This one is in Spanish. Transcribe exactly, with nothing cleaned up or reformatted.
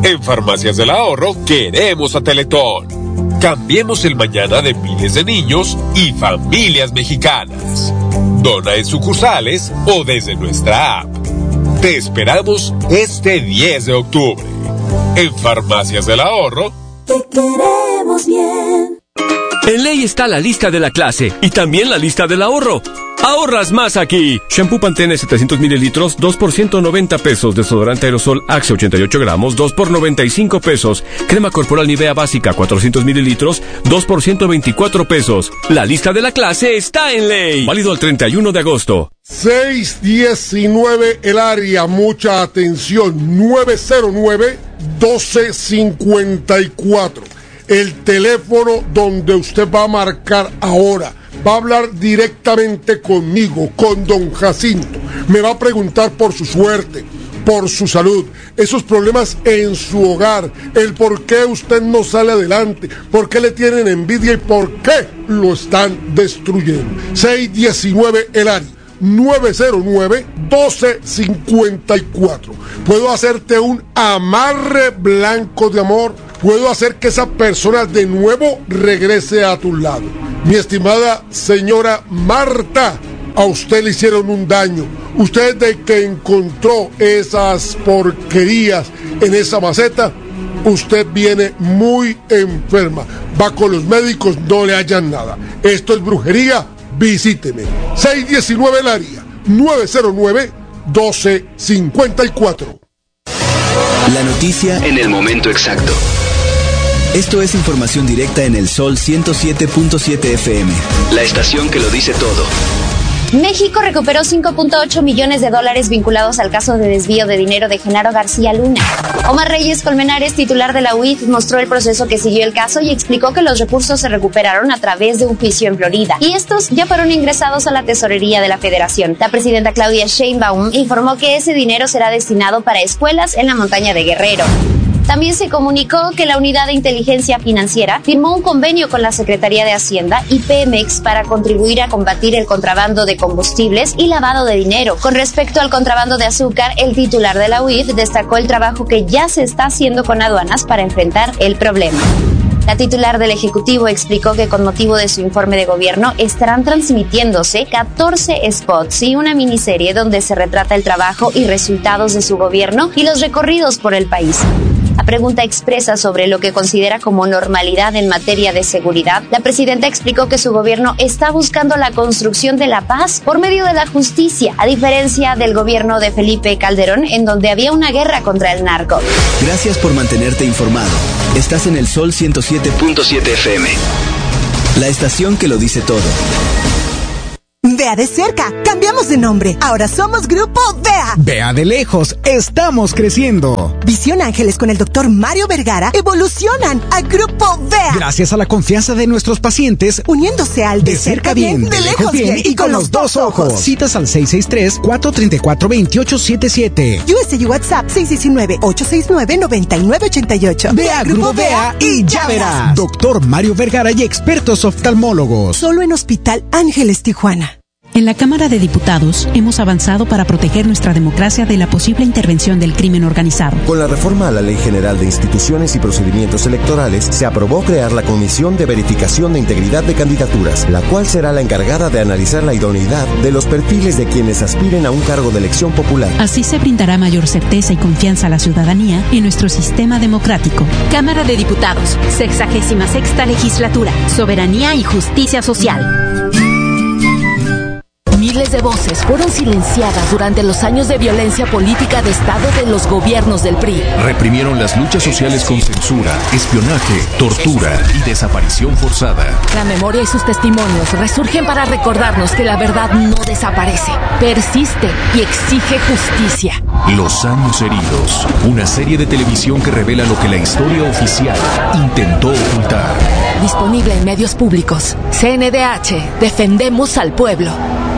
En Farmacias del Ahorro queremos a Teletón. Cambiemos el mañana de miles de niños y familias mexicanas. Dona en sucursales o desde nuestra app. Te esperamos este diez de octubre. En Farmacias del Ahorro. Te queremos bien. En Ley está la lista de la clase y también la lista del ahorro. ¡Ahorras más aquí! Shampoo Pantene setecientos mililitros, dos por ciento noventa pesos. Desodorante aerosol Axe ochenta y ocho gramos, dos por noventa y cinco pesos. Crema corporal Nivea básica cuatrocientos mililitros, dos por ciento veinticuatro pesos. La lista de la clase está en Ley. Válido el treinta y uno de agosto. seis diecinueve el área, mucha atención. nueve cero nueve, doce cincuenta y cuatro. El teléfono donde usted va a marcar ahora. Va a hablar directamente conmigo, con don Jacinto. Me va a preguntar por su suerte, por su salud, esos problemas en su hogar, el por qué usted no sale adelante, por qué le tienen envidia y por qué lo están destruyendo. seis diecinueve el área, nueve cero nueve, doce cincuenta y cuatro. Puedo hacerte un amarre blanco de amor. Puedo hacer que esa persona de nuevo regrese a tu lado. Mi estimada señora Marta, a usted le hicieron un daño. Usted desde que encontró esas porquerías en esa maceta, usted viene muy enferma. Va con los médicos, no le hallan nada. Esto es brujería, visíteme. seis diecinueve el área, nueve cero nueve, doce cincuenta y cuatro. La noticia en el momento exacto. Esto es información directa en el Sol ciento siete punto siete F M, la estación que lo dice todo. México recuperó cinco punto ocho millones de dólares vinculados al caso de desvío de dinero de Genaro García Luna. Omar Reyes Colmenares, titular de la U I F, mostró el proceso que siguió el caso y explicó que los recursos se recuperaron a través de un juicio en Florida y estos ya fueron ingresados a la tesorería de la Federación. La presidenta Claudia Sheinbaum informó que ese dinero será destinado para escuelas en la montaña de Guerrero. También se comunicó que la Unidad de Inteligencia Financiera firmó un convenio con la Secretaría de Hacienda y Pemex para contribuir a combatir el contrabando de combustibles y lavado de dinero. Con respecto al contrabando de azúcar, el titular de la U I F destacó el trabajo que ya se está haciendo con aduanas para enfrentar el problema. La titular del Ejecutivo explicó que con motivo de su informe de gobierno estarán transmitiéndose catorce spots y una miniserie donde se retrata el trabajo y resultados de su gobierno y los recorridos por el país. A pregunta expresa sobre lo que considera como normalidad en materia de seguridad, la presidenta explicó que su gobierno está buscando la construcción de la paz por medio de la justicia, a diferencia del gobierno de Felipe Calderón, en donde había una guerra contra el narco. Gracias por mantenerte informado. Estás en el Sol ciento siete punto siete F M, la estación que lo dice todo. Vea de cerca, cambiamos de nombre. Ahora somos Grupo Vea. Vea de lejos, estamos creciendo. Visión Ángeles con el doctor Mario Vergara evolucionan a Grupo Vea. Gracias a la confianza de nuestros pacientes, uniéndose al de, de cerca bien, bien, de lejos bien, bien y con los dos ojos. Citas al seis seis tres, cuatro tres cuatro, dos ocho siete siete. U S y WhatsApp seis uno nueve, ocho seis nueve, nueve nueve ocho ocho. Vea a Grupo Vea y ya verás. Doctor Mario Vergara y expertos oftalmólogos. Solo en Hospital Ángeles Tijuana. En la Cámara de Diputados hemos avanzado para proteger nuestra democracia de la posible intervención del crimen organizado. Con la reforma a la Ley General de Instituciones y Procedimientos Electorales, se aprobó crear la Comisión de Verificación de Integridad de Candidaturas, la cual será la encargada de analizar la idoneidad de los perfiles de quienes aspiren a un cargo de elección popular. Así se brindará mayor certeza y confianza a la ciudadanía en nuestro sistema democrático. Cámara de Diputados, sexagésima sexta legislatura, soberanía y justicia social. Miles de voces fueron silenciadas durante los años de violencia política de Estado de los gobiernos del P R I. Reprimieron las luchas sociales con censura, espionaje, tortura y desaparición forzada. La memoria y sus testimonios resurgen para recordarnos que la verdad no desaparece, persiste y exige justicia. Los años heridos, una serie de televisión que revela lo que la historia oficial intentó ocultar. Disponible en medios públicos. C N D H, defendemos al pueblo.